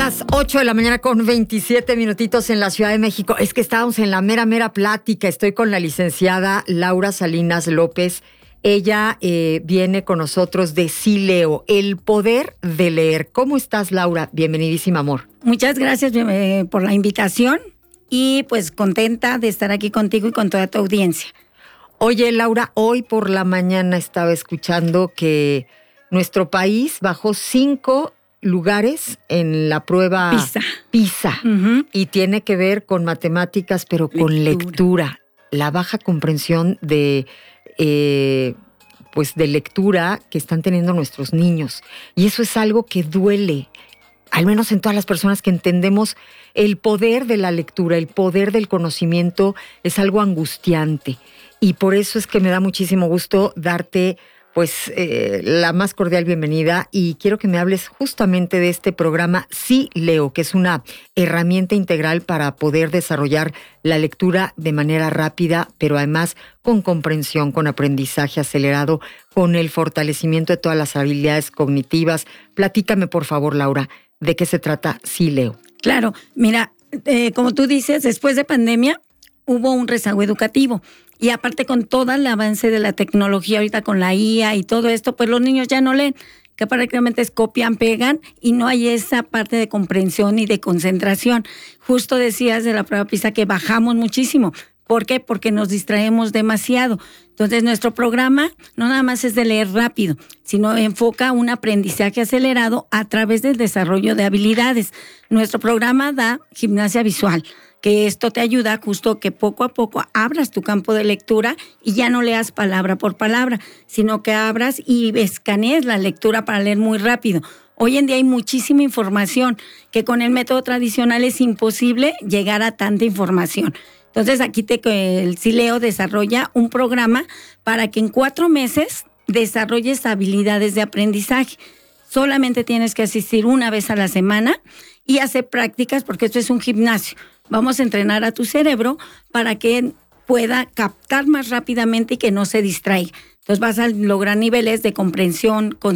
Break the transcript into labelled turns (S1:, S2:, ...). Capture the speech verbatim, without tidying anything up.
S1: las ocho de la mañana con veintisiete minutitos en la Ciudad de México. Es que estábamos en la mera, mera plática. Estoy con la licenciada Laura Salinas López. Ella eh, viene con nosotros de Sí Leo, el poder de leer. ¿Cómo estás, Laura? Bienvenidísima, amor.
S2: Muchas gracias eh, por la invitación y pues contenta de estar aquí contigo y con toda tu audiencia.
S1: Oye, Laura, hoy por la mañana estaba escuchando que nuestro país bajó cinco lugares en la prueba
S2: PISA.
S1: PISA.
S2: Uh-huh.
S1: Y tiene que ver con matemáticas, pero con lectura. lectura. La baja comprensión de, eh, pues de lectura que están teniendo nuestros niños. Y eso es algo que duele, al menos en todas las personas que entendemos el poder de la lectura, el poder del conocimiento, es algo angustiante. Y por eso es que me da muchísimo gusto darte pues eh, la más cordial bienvenida, y quiero que me hables justamente de este programa Sí Leo, que es una herramienta integral para poder desarrollar la lectura de manera rápida, pero además con comprensión, con aprendizaje acelerado, con el fortalecimiento de todas las habilidades cognitivas. Platícame, por favor, Laura, ¿de qué se trata Sí Leo?
S2: Claro, mira, eh, como tú dices, después de pandemia hubo un rezago educativo. Y aparte con todo el avance de la tecnología ahorita con la I A y todo esto, pues los niños ya no leen, que prácticamente es copian, pegan y no hay esa parte de comprensión y de concentración. Justo decías de la prueba PISA que bajamos muchísimo. ¿Por qué? Porque nos distraemos demasiado. Entonces nuestro programa no nada más es de leer rápido, sino enfoca un aprendizaje acelerado a través del desarrollo de habilidades. Nuestro programa da gimnasia visual, que esto te ayuda justo que poco a poco abras tu campo de lectura y ya no leas palabra por palabra, sino que abras y escanees la lectura para leer muy rápido. Hoy en día hay muchísima información que con el método tradicional es imposible llegar a tanta información. Entonces aquí te, el Sí Leo desarrolla un programa para que en cuatro meses desarrolles habilidades de aprendizaje. Solamente tienes que asistir una vez a la semana y hacer prácticas, porque esto es un gimnasio. Vamos a entrenar a tu cerebro para que pueda captar más rápidamente y que no se distraiga. Entonces vas a lograr niveles de comprensión,